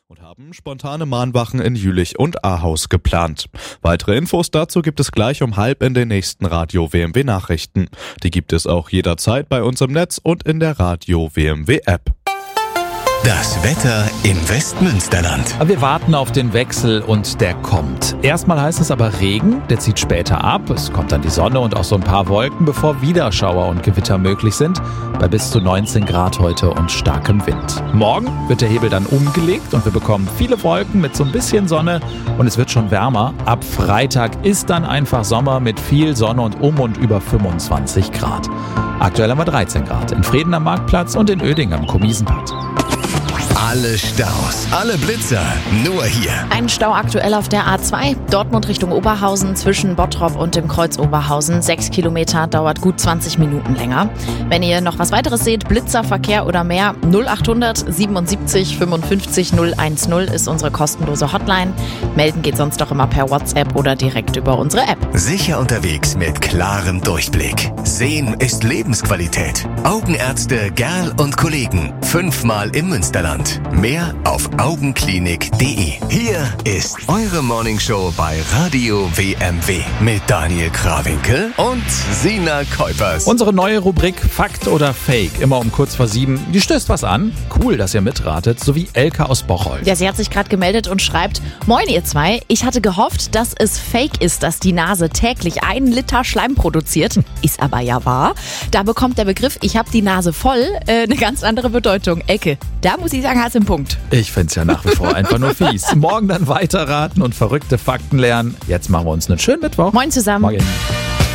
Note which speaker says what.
Speaker 1: und haben spontane Mahnwachen in Jülich und Ahaus geplant. Weitere Infos dazu gibt es gleich um 12:30 in den nächsten Radio WMW Nachrichten. Die gibt es auch jederzeit bei uns im Netz und in der Radio WMW App.
Speaker 2: Das Wetter im Westmünsterland.
Speaker 3: Wir warten auf den Wechsel und der kommt. Erstmal heißt es aber Regen, der zieht später ab. Es kommt dann die Sonne und auch so ein paar Wolken, bevor wieder Schauer und Gewitter möglich sind. Bei bis zu 19 Grad heute und starkem Wind. Morgen wird der Hebel dann umgelegt und wir bekommen viele Wolken mit so ein bisschen Sonne und es wird schon wärmer. Ab Freitag ist dann einfach Sommer mit viel Sonne und und über 25 Grad. Aktuell haben wir 13 Grad in Vreden am Marktplatz und in Oeding am Komisenpad.
Speaker 2: Alle Staus, alle Blitzer, nur hier.
Speaker 4: Ein Stau aktuell auf der A2, Dortmund Richtung Oberhausen, zwischen Bottrop und dem Kreuz Oberhausen. 6 Kilometer, dauert gut 20 Minuten länger. Wenn ihr noch was weiteres seht, Blitzerverkehr oder mehr, 0800 77 55 010 ist unsere kostenlose Hotline. Melden geht sonst doch immer per WhatsApp oder direkt über unsere App.
Speaker 2: Sicher unterwegs mit klarem Durchblick. Sehen ist Lebensqualität. Augenärzte Gerl und Kollegen. 5-mal im Münsterland. Mehr auf augenklinik.de. Hier ist eure Morningshow bei Radio WMW mit Daniel Krawinkel und Sina Kuipers.
Speaker 3: Unsere neue Rubrik Fakt oder Fake, immer um kurz vor 7. Die stößt was an. Cool, dass ihr mitratet, sowie Elke aus Bocholt.
Speaker 4: Ja, sie hat sich gerade gemeldet und schreibt: Moin ihr zwei, ich hatte gehofft, dass es fake ist, dass die Nase täglich 1 Liter Schleim produziert. Ist aber ja wahr. Da bekommt der Begriff "ich hab die Nase voll" eine ganz andere Bedeutung. Elke, da muss ich sagen, hast du einen Punkt.
Speaker 3: Ich find's ja nach wie vor einfach nur fies. Morgen dann weiterraten und verrückte Fakten lernen. Jetzt machen wir uns einen schönen Mittwoch.
Speaker 4: Moin zusammen.
Speaker 3: Morgen.